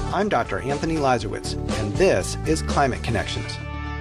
I'm Dr. Anthony Lazarowitz, and this is Climate Connections.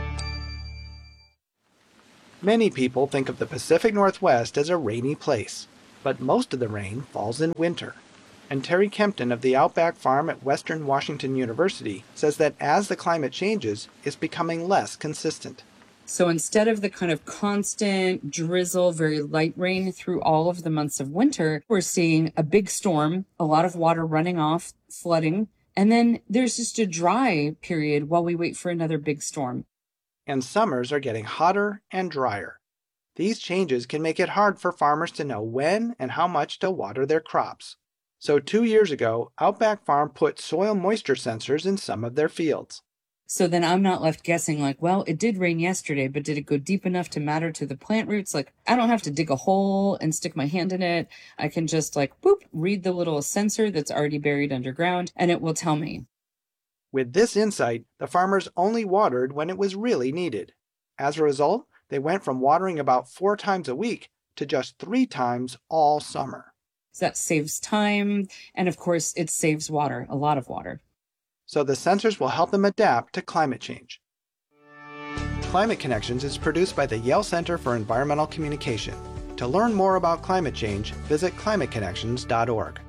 Many people think of the Pacific Northwest as a rainy place, but most of the rain falls in winter. And Terry Kempton of the Outback Farm at Western Washington University says that as the climate changes, it's becoming less consistent. So instead of the kind of constant drizzle, very light rain through all of the months of winter, we're seeing a big storm, a lot of water running off, flooding, and then there's just a dry period while we wait for another big storm. And summers are getting hotter and drier. These changes can make it hard for farmers to know when and how much to water their crops. So 2 years ago, Outback Farm put soil moisture sensors in some of their fields. So then I'm not left guessing like, well, it did rain yesterday, but did it go deep enough to matter to the plant roots? Like, I don't have to dig a hole and stick my hand in it. I can just like, boop, read the little sensor that's already buried underground, and it will tell me. With this insight, the farmers only watered when it was really needed. As a result, they went from watering about 4 times a week to just 3 times all summer. So that saves time, and of course, it saves water, a lot of water. So the sensors will help them adapt to climate change. Climate Connections is produced by the Yale Center for Environmental Communication. To learn more about climate change, visit climateconnections.org.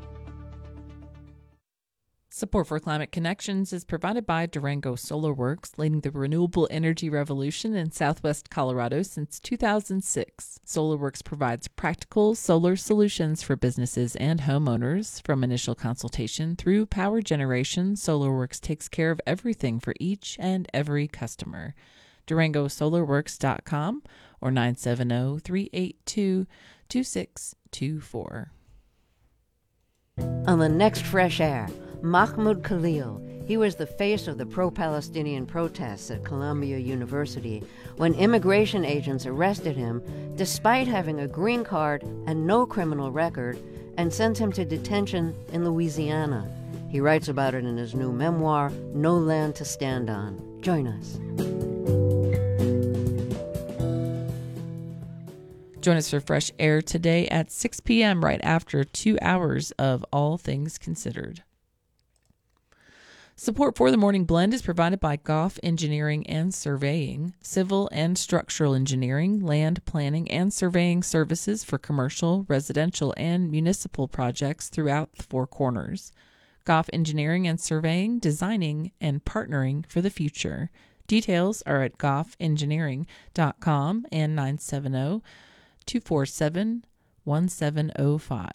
Support for Climate Connections is provided by Durango Solar Works, leading the renewable energy revolution in southwest Colorado since 2006. Solar Works provides practical solar solutions for businesses and homeowners. From initial consultation through power generation, Solar Works takes care of everything for each and every customer. DurangoSolarWorks.com or 970-382-2624. On the next Fresh Air, Mahmoud Khalil. He was the face of the pro-Palestinian protests at Columbia University when immigration agents arrested him despite having a green card and no criminal record and sent him to detention in Louisiana. He writes about it in his new memoir, No Land to Stand On. Join us. Join us for Fresh Air today at 6 p.m. right after 2 hours of All Things Considered. Support for the Morning Blend is provided by Goff Engineering and Surveying, civil and structural engineering, land planning, and surveying services for commercial, residential, and municipal projects throughout the Four Corners. Goff Engineering and Surveying, designing and partnering for the future. Details are at goffengineering.com and 970-247-1705.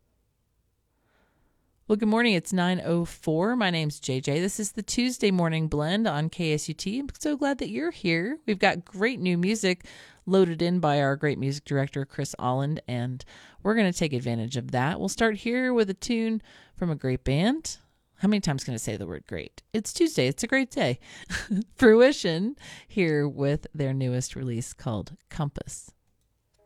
Well, good morning. It's 9:04. My name's JJ. This is the Tuesday Morning Blend on KSUT. I'm so glad that you're here. We've got great new music loaded in by our great music director, Chris Alland, and we're going to take advantage of that. We'll start here with a tune from a great band. How many times can I say the word great? It's Tuesday. It's a great day. Fruition here with their newest release called Compass.